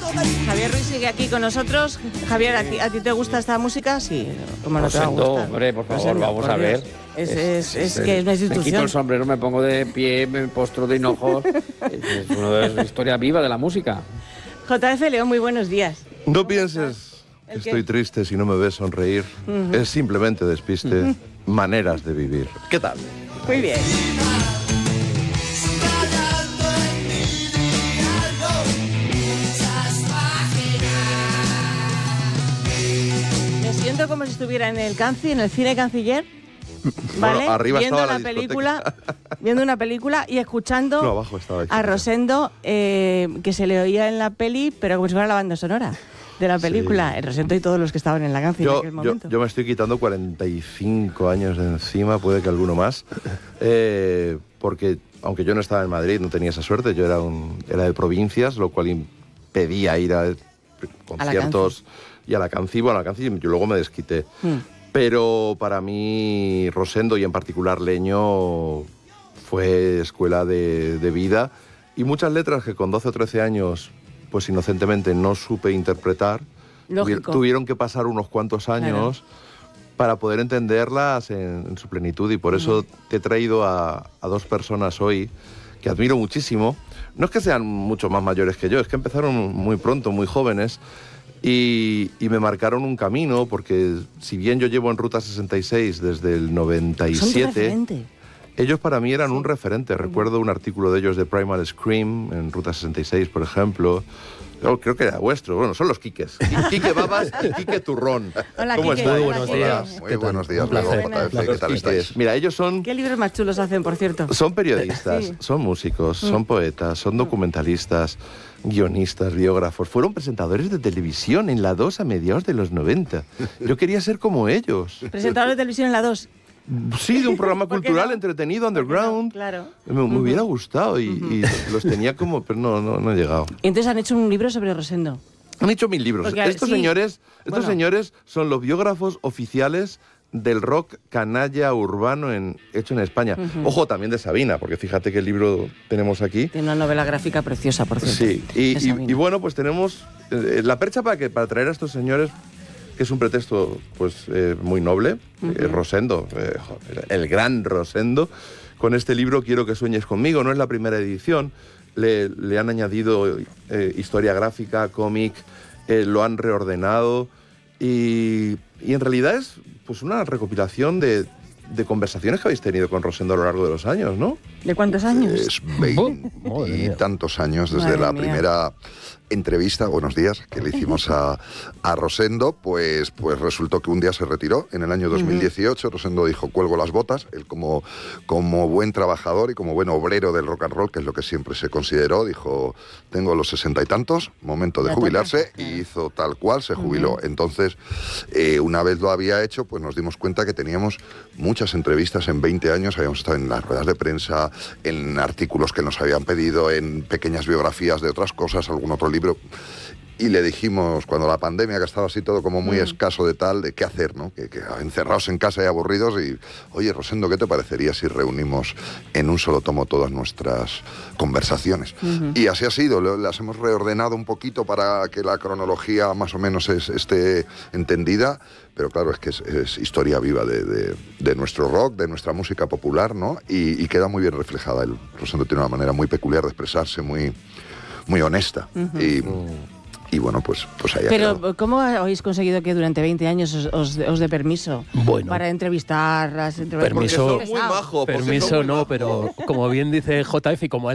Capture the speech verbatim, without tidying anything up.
Javier Ruiz sigue aquí con nosotros. Javier, ¿a ti, ¿a ti te gusta esta música? Sí, ¿cómo no te va a Rosendo, gustar? hombre, por favor, Rosendo, vamos por a ver. Dios. Es, es, es, es que es una institución. Me quito el sombrero, me pongo de pie, me postro de hinojos. Es una de las historias vivas de la música. J F León, muy buenos días. No pienses que estoy triste si no me ves sonreír. Uh-huh. Es simplemente despiste. Uh-huh. Maneras de vivir. ¿Qué tal? Muy bien. Me siento como si estuviera en el Canci, en el cine Canciller. ¿Vale? Bueno, arriba viendo estaba una la película, viendo una película y escuchando no, abajo estaba a Rosendo, eh, que se le oía en la peli, pero como si fuera la banda sonora de la película. Sí. El Rosendo y todos los que estaban en la canción en aquel momento. Yo, yo me estoy quitando cuarenta y cinco años de encima, puede que alguno más, eh, porque aunque yo no estaba en Madrid, no tenía esa suerte, yo era, un, era de provincias, lo cual impedía ir a conciertos a y a la Canci. Bueno, a la Canci yo luego me desquité. Hmm. Pero para mí, Rosendo y en particular Leño fue escuela de, de vida, y muchas letras que con doce o trece años, pues inocentemente no supe interpretar, Lógico. tuvieron que pasar unos cuantos años claro. para poder entenderlas en, en su plenitud, y por eso uh-huh. te he traído a, a dos personas hoy que admiro muchísimo. No es que sean mucho más mayores que yo, es que empezaron muy pronto, muy jóvenes. Y, y me marcaron un camino, porque si bien yo llevo en Ruta sesenta y seis desde el noventa y siete, ellos para mí eran un referente. Recuerdo un artículo de ellos de Primal Scream en Ruta sesenta y seis, por ejemplo. Yo creo que era vuestro. Bueno, son los Quiques. Quique Babas y Quique Turrón. Hola, ¿Cómo Quique. estás? Muy buenos días. Muy buenos días. ¿Qué tal estáis? Mira, ellos son... ¿Qué libros más chulos hacen, por cierto? Son periodistas, sí. son músicos, mm. son poetas, son documentalistas, guionistas, biógrafos. Fueron presentadores de televisión en la dos a mediados de los noventa. Yo quería ser como ellos. ¿Presentadores de televisión en la dos? Sí, de un programa cultural, no? entretenido, underground. No? Claro. Me, me uh-huh. hubiera gustado y, uh-huh. y los tenía como... Pero no, no, no he llegado. Y entonces han hecho un libro sobre Rosendo. Han hecho mil libros. Porque, estos sí. señores, estos bueno. señores son los biógrafos oficiales del rock canalla urbano en, hecho en España. Uh-huh. Ojo, también de Sabina, porque fíjate que el libro tenemos aquí. Tiene una novela gráfica preciosa, por cierto. Sí, y, y, y bueno, pues tenemos eh, la percha para, que, para traer a estos señores, que es un pretexto pues eh, muy noble. Uh-huh. eh, Rosendo, eh, el gran Rosendo. Con este libro, Quiero que sueñes conmigo, no es la primera edición. Le, le han añadido eh, historia gráfica, cómic, eh, lo han reordenado y, y en realidad es pues una recopilación de, de conversaciones que habéis tenido con Rosendo a lo largo de los años, ¿no? ¿De cuántos años? Es veinte oh, y tantos años desde Madre la mía. primera entrevista, buenos días, que le hicimos a, a Rosendo, pues, pues resultó que un día se retiró en el año dos mil dieciocho. Uh-huh. Rosendo dijo, cuelgo las botas. Él como, como buen trabajador y como buen obrero del rock and roll, que es lo que siempre se consideró, dijo, tengo los sesenta y tantos, momento de jubilarse, y hizo tal cual, se jubiló. Uh-huh. Entonces, eh, una vez lo había hecho, pues nos dimos cuenta que teníamos muchas entrevistas en veinte años, habíamos estado en las ruedas de prensa, en artículos que nos habían pedido, en pequeñas biografías de otras cosas, algún otro libro, y le dijimos, cuando la pandemia, que estaba así todo como muy mm. escaso de tal, de qué hacer, ¿no? Que, que encerrados en casa y aburridos, y oye, Rosendo, ¿qué te parecería si reunimos en un solo tomo todas nuestras conversaciones? Uh-huh. Y así ha sido, las hemos reordenado un poquito para que la cronología más o menos es, esté entendida, pero claro, es que es, es historia viva de, de, de nuestro rock, de nuestra música popular, ¿no? Y, y queda muy bien reflejada. El Rosendo tiene una manera muy peculiar de expresarse, muy... muy honesta. Uh-huh. y, y bueno, pues, pues ahí Pero, acabó. ¿cómo habéis conseguido que durante veinte años os, os, os dé permiso bueno, para entrevistarlas? Permiso, muy majo, permiso muy no, majo. pero como bien dice J F y como